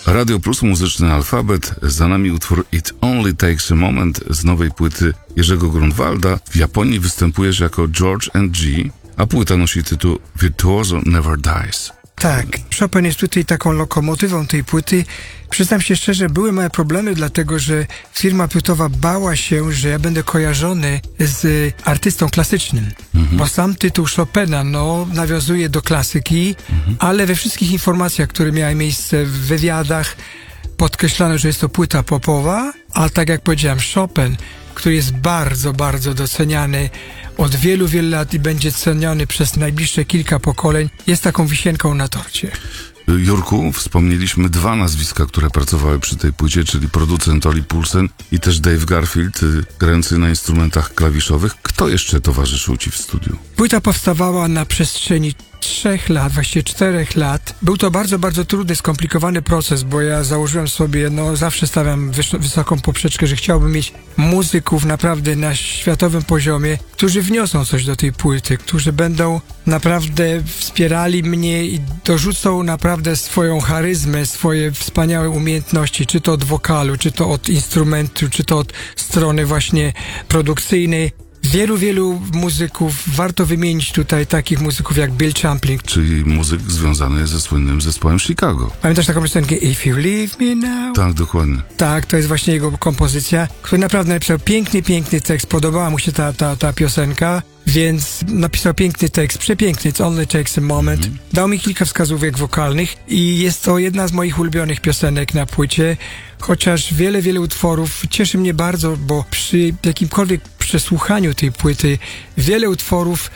Radio Plus, muzyczny alfabet. Za nami utwór It Only Takes a Moment z nowej płyty Jerzego Grunwalda. W Japonii występujesz jako George &G, a płyta nosi tytuł Virtuoso Never Dies. Tak, Chopin jest tutaj taką lokomotywą tej płyty. Przyznam się szczerze, były małe problemy, dlatego że firma płytowa bała się, że ja będę kojarzony z artystą klasycznym. Bo sam tytuł Chopina, nawiązuje do klasyki, ale we wszystkich informacjach, które miały miejsce w wywiadach, podkreślano, że jest to płyta popowa, a tak jak powiedziałem, Chopin, który jest bardzo, bardzo doceniany od wielu, wielu lat i będzie ceniony przez najbliższe kilka pokoleń, jest taką wisienką na torcie. Jurku, wspomnieliśmy dwa nazwiska, które pracowały przy tej płycie, czyli producent Oli Poulsen i też Dave Garfield, grający na instrumentach klawiszowych. Kto jeszcze towarzyszył Ci w studiu? Płyta powstawała na przestrzeni 3 lat, właściwie 4 lat. Był to bardzo, bardzo trudny, skomplikowany proces, bo ja założyłem sobie, zawsze stawiam wysoką poprzeczkę, że chciałbym mieć muzyków naprawdę na światowym poziomie, którzy wniosą coś do tej płyty, którzy będą naprawdę wspierali mnie i dorzucą naprawdę swoją charyzmę, swoje wspaniałe umiejętności, czy to od wokalu, czy to od instrumentu, czy to od strony właśnie produkcyjnej. Wielu muzyków, warto wymienić tutaj takich muzyków jak Bill Champlin. Czyli muzyk związany ze słynnym zespołem Chicago. Pamiętasz taką piosenkę If You Leave Me Now? Tak, dokładnie. Tak, to jest właśnie jego kompozycja, który naprawdę napisał piękny tekst, podobała mu się ta piosenka, więc napisał piękny tekst, przepiękny, It Only Takes a Moment. Dał mi kilka wskazówek wokalnych i jest to jedna z moich ulubionych piosenek na płycie, chociaż wiele utworów cieszy mnie bardzo, bo przy jakimkolwiek przesłuchaniu tej płyty wiele utworów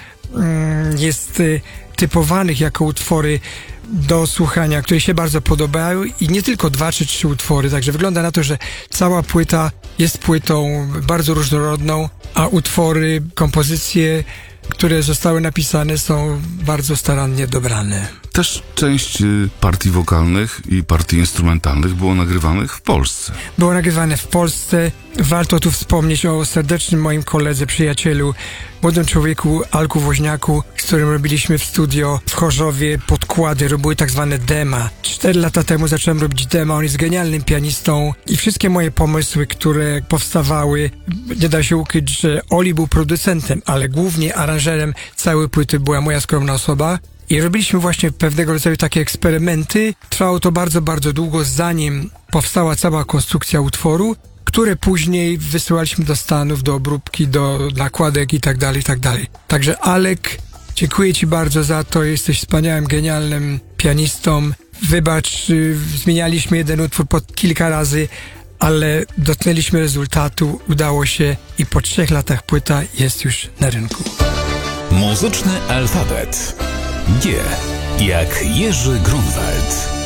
jest typowanych jako utwory do słuchania, które się bardzo podobają i nie tylko 2 czy 3 utwory, także wygląda na to, że cała płyta jest płytą bardzo różnorodną, a utwory, kompozycje, które zostały napisane, są bardzo starannie dobrane. Też część partii wokalnych i partii instrumentalnych było nagrywanych w Polsce. Było nagrywane w Polsce. Warto tu wspomnieć o serdecznym moim koledze, przyjacielu, młodym człowieku Alku Woźniaku, z którym robiliśmy w studio w Chorzowie podkłady, robiły tak zwane dema. 4 lata temu zacząłem robić dema, on jest genialnym pianistą i wszystkie moje pomysły, które powstawały, nie da się ukryć, że Oli był producentem, ale głównie aranżerem całej płyty była moja skromna osoba. I robiliśmy właśnie pewnego rodzaju takie eksperymenty. Trwało to bardzo, bardzo długo, zanim powstała cała konstrukcja utworu, które później wysyłaliśmy do Stanów, do obróbki, do nakładek i tak dalej. Także Alek, dziękuję Ci bardzo za to, jesteś wspaniałym, genialnym pianistą. Wybacz, zmienialiśmy jeden utwór po kilka razy, ale dotknęliśmy rezultatu, udało się i po 3 latach płyta jest już na rynku. Muzyczny alfabet. G jak Jerzy Grunwald.